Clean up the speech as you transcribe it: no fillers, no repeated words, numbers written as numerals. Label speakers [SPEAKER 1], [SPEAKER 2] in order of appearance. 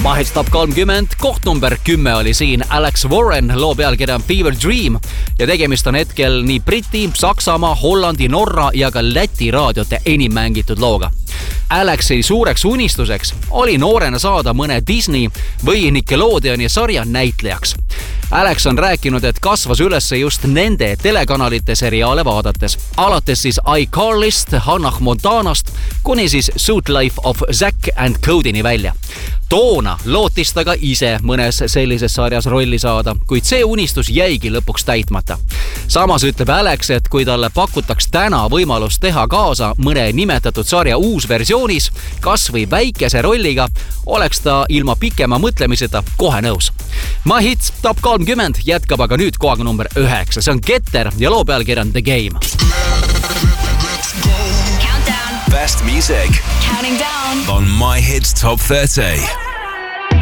[SPEAKER 1] Mahits Top 30, koht number 10 oli siin Alex Warren, loo pealkirja Fever Dream ja tegemist on hetkel nii Briti, Saksamaa, Hollandi, Norra ja ka Läti raadiote enim mängitud looga. Alexi suureks unistuseks oli noorena saada mõne Disney või Nickelodeoni sarja näitlejaks. Alex on rääkinud, et kasvas üles just nende telekanalite seriaale vaadates. Alates siis iCarlyst, Hannah Montanast kuni siis Suit Life of Zack and Cody'ni välja. Toona lootis ta ka ise mõnes sellises sarjas rolli saada, kuid see unistus jäigi lõpuks täitmata. Samas ütleb Alex, et kui talle pakutaks täna võimalust teha kaasa mõne nimetatud sarja uusversioonis, kas või väikese rolliga, oleks ta ilma pikema mõtlemiseta kohe nõus. Mahits Top 30 jätkab aga nüüd kohaga number 9. See on Getter ja loo pealkirja on The Game.
[SPEAKER 2] Best music. Counting down on My Hits Top 30.